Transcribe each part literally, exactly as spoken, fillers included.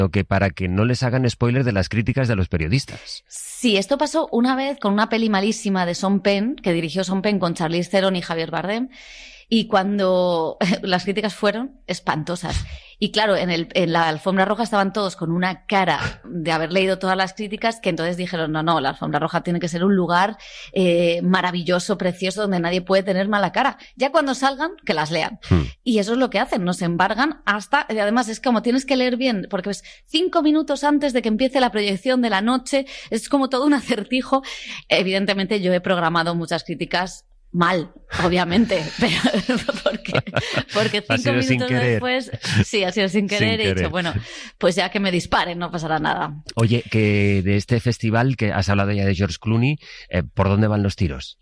que para que no les hagan spoilers de las críticas de los periodistas. Sí, esto pasó una vez con una peli malísima de Sean Penn, que dirigió Sean Penn con Charlize Theron y Javier Bardem, y cuando las críticas fueron espantosas. Y claro, en, el, en la alfombra roja estaban todos con una cara de haber leído todas las críticas, que entonces dijeron, no, no, la alfombra roja tiene que ser un lugar eh, maravilloso, precioso, donde nadie puede tener mala cara. Ya cuando salgan, que las lean. Hmm. Y eso es lo que hacen, nos embargan hasta, y además es como tienes que leer bien, porque es cinco minutos antes de que empiece la proyección de la noche, es como todo un acertijo. Evidentemente yo he programado muchas críticas mal, obviamente, pero porque, porque cinco minutos después, sí, ha sido sin querer, sin he dicho, bueno, pues ya que me disparen, no pasará nada. Oye, que de este festival, que has hablado ya de George Clooney, eh, ¿por dónde van los tiros?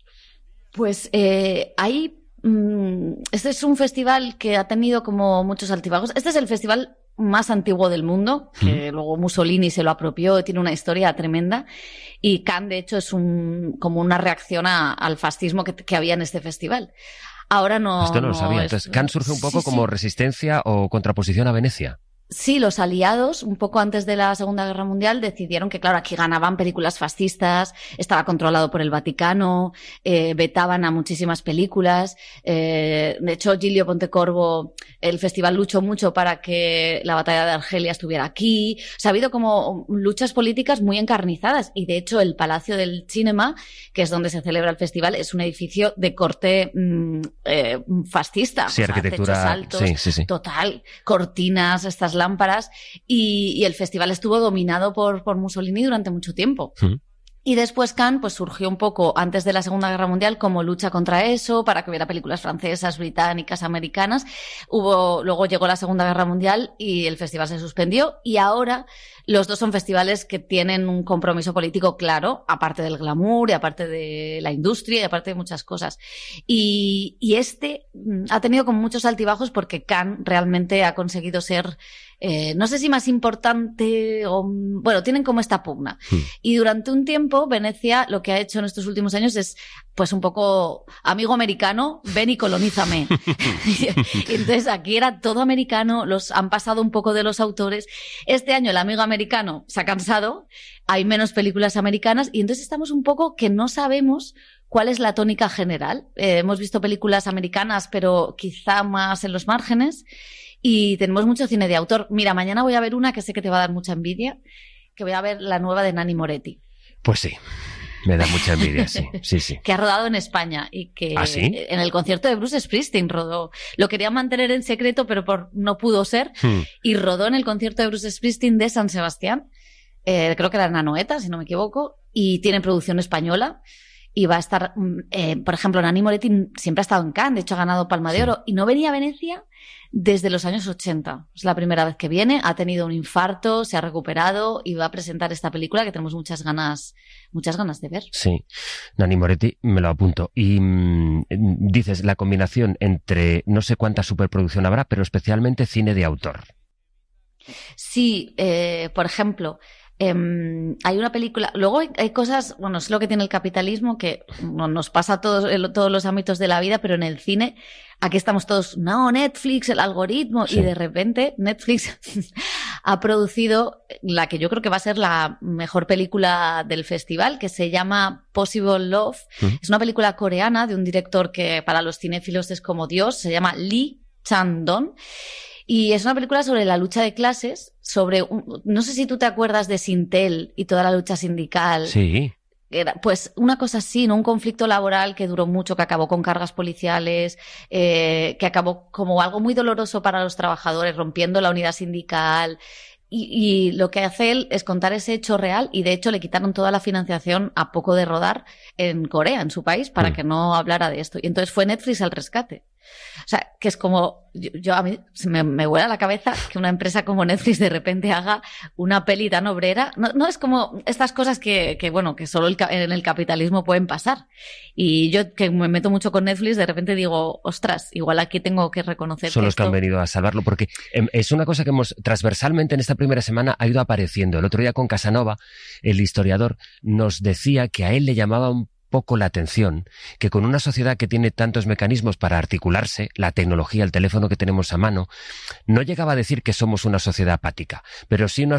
Pues eh, hay, mmm, este es un festival que ha tenido como muchos altibajos. Este es el festival más antiguo del mundo, que ¿Mm? luego Mussolini se lo apropió, tiene una historia tremenda, y Cannes, de hecho, es un como una reacción a, al fascismo que, que había en este festival. Ahora no... Esto no, no lo sabía. Es, Entonces, Cannes surge un poco sí, como sí. resistencia o contraposición a Venecia. Sí, los aliados, un poco antes de la Segunda Guerra Mundial, decidieron que, claro, aquí ganaban películas fascistas, estaba controlado por el Vaticano, eh, vetaban a muchísimas películas. Eh, de hecho, Giulio Pontecorvo, el festival luchó mucho para que la batalla de Argelia estuviera aquí. O sea, ha habido como luchas políticas muy encarnizadas. Y, de hecho, el Palacio del Cinema, que es donde se celebra el festival, es un edificio de corte mmm, eh, fascista. Sí, o sea, arquitectura. Techos altos, sí, sí, sí. Total. Cortinas, estas lámparas, y, y el festival estuvo dominado por, por Mussolini durante mucho tiempo. ¿Mm? Y después Cannes pues surgió un poco antes de la Segunda Guerra Mundial como lucha contra eso, para que hubiera películas francesas, británicas, americanas. Hubo, luego llegó la Segunda Guerra Mundial y el festival se suspendió, y ahora los dos son festivales que tienen un compromiso político claro, aparte del glamour y aparte de la industria y aparte de muchas cosas. Y, y este ha tenido como muchos altibajos porque Cannes realmente ha conseguido ser Eh, no sé si más importante o... Bueno, tienen como esta pugna. Hmm. Y durante un tiempo, Venecia lo que ha hecho en estos últimos años es, pues un poco, amigo americano, ven y colonízame. Y entonces aquí era todo americano, los han pasado un poco de los autores. Este año el amigo americano se ha cansado, hay menos películas americanas, y entonces estamos un poco que no sabemos cuál es la tónica general. Eh, hemos visto películas americanas, pero quizá más en los márgenes. Y tenemos mucho cine de autor. Mira, mañana voy a ver una que sé que te va a dar mucha envidia, que voy a ver la nueva de Nanni Moretti. Pues sí, me da mucha envidia, sí, sí, sí. Que ha rodado en España y que ¿Ah, sí? En el concierto de Bruce Springsteen rodó. Lo quería mantener en secreto, pero por, no pudo ser. Hmm. Y rodó en el concierto de Bruce Springsteen de San Sebastián. Eh, creo que era en Anoeta, si no me equivoco. Y tiene producción española. Y va a estar, eh, por ejemplo, Nanni Moretti siempre ha estado en Cannes, de hecho ha ganado Palma de Oro, sí. Y no venía a Venecia desde los años ochenta. Es la primera vez que viene, ha tenido un infarto, se ha recuperado y va a presentar esta película que tenemos muchas ganas, muchas ganas de ver. Sí, Nanni Moretti, me lo apunto. Y mmm, dices, la combinación entre no sé cuánta superproducción habrá, pero especialmente cine de autor. Sí, eh, por ejemplo... Eh, hay una película, luego hay, hay cosas, bueno, es lo que tiene el capitalismo, que no, nos pasa a todos, en todos los ámbitos de la vida, pero en el cine, aquí estamos todos, no, Netflix, el algoritmo, sí. Y de repente Netflix ha producido la que yo creo que va a ser la mejor película del festival, que se llama Possible Love. Uh-huh. Es una película coreana de un director que para los cinéfilos es como Dios, se llama Lee Chang-dong. Y es una película sobre la lucha de clases, sobre, un, no sé si tú te acuerdas de Sintel y toda la lucha sindical. Sí. Era, pues una cosa así, ¿no? Un conflicto laboral que duró mucho, que acabó con cargas policiales, eh, que acabó como algo muy doloroso para los trabajadores, rompiendo la unidad sindical. Y, y lo que hace él es contar ese hecho real, y de hecho le quitaron toda la financiación a poco de rodar en Corea, en su país, para mm. que no hablara de esto. Y entonces fue Netflix al rescate. O sea, que es como, yo, yo a mí me, me vuela la cabeza que una empresa como Netflix de repente haga una peli tan obrera. No, no es como estas cosas que, que bueno, que solo el, en el capitalismo pueden pasar. Y yo, que me meto mucho con Netflix, de repente digo, ostras, igual aquí tengo que reconocer Son que los esto... que han venido a salvarlo, porque es una cosa que hemos transversalmente en esta primera semana ha ido apareciendo. El otro día con Casanova, el historiador, nos decía que a él le llamaban poco la atención que con una sociedad que tiene tantos mecanismos para articularse, la tecnología, el teléfono que tenemos a mano, no llegaba a decir que somos una sociedad apática, pero sí una